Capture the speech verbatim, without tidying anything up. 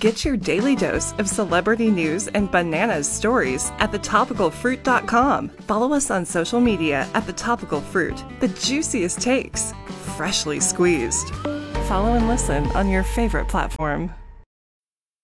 Get your daily dose of celebrity news and bananas stories at the topical fruit dot com. Follow us on social media at The Topical Fruit. The juiciest takes, freshly squeezed. Follow and listen on your favorite platform.